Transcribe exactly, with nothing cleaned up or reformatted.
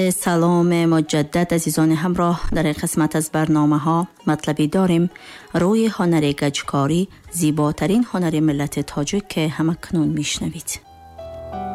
سلام مجدد عزیزان همراه. در این قسمت از برنامه ها مطلبی داریم روی هنر گچکاری، زیباترین هنر ملت تاجیک که همکنون میشنوید.